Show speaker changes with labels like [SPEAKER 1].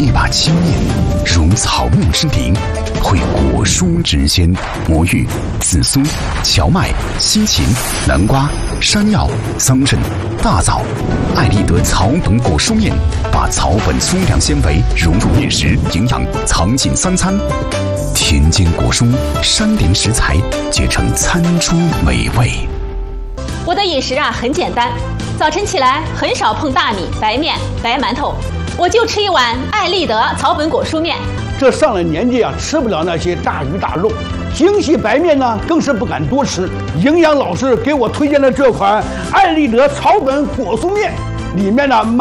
[SPEAKER 1] 一把青面，如草木之灵，绘果蔬之鲜，魔芋、紫苏、荞麦、西芹、南瓜、山药、桑葚、大枣。艾丽德草本果蔬面，把草本粗粮纤维融入面食，营养藏进三餐。田间果蔬、山林食材结成餐桌美味。
[SPEAKER 2] 我的饮食很简单，早晨起来很少碰大米、白面、白馒头，我就吃一碗艾丽德草本果蔬面。
[SPEAKER 3] 这上了年纪吃不了那些大鱼大肉，精细白面呢更是不敢多吃。营养老师给我推荐的这款艾丽德草本果蔬面，里面呢